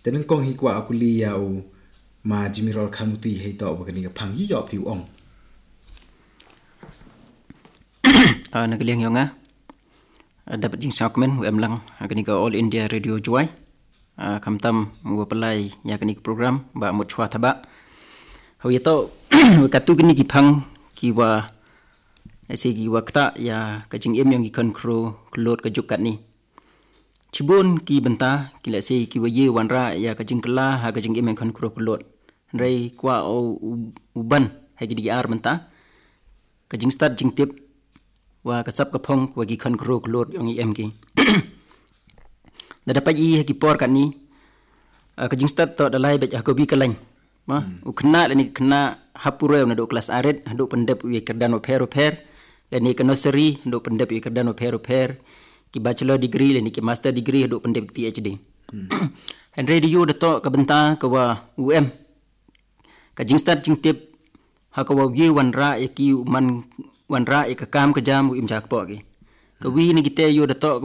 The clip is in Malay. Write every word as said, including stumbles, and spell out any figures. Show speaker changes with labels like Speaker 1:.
Speaker 1: tenang kong hikwa kuliah u ma jimirol kamuti hei to bagani ka phang yi yo phiu ong
Speaker 2: a nagaliang yonga dapat jing sakmen em lang agani ka All India Radio Joy kamtam mu pelai ya gani program ba mu chwa thaba ho yato katu gani ki phang ki wa ese ki wakta ya ka jing em yong ki kontro klot ka jukat ni Cibun ki benta kila se ki waye wanra ya ka jing kala ha ka jing em kan kro klot rei kwa o uban ha ki di ar benta ka jing start jing tip wa ka sap ka phong wa ki kan kro klot yong em ki da dapat i ha ki por kan ni ka jing start to da lai ba ka bi ka lain ma u khna ni khna hapure na do kelas aret do pendep wi kerdan o pero per dan ni ka nursery do pendep wi kerdan o pero per ki bachelor degree le ni ki master degree do pendep PhD and radio da to ka benta ka wa um ka jing start jing tip ha ka wa ye wan ra e ki man wan ra e ka kam ka jam im jak po ki ka wi ni ki te yo da to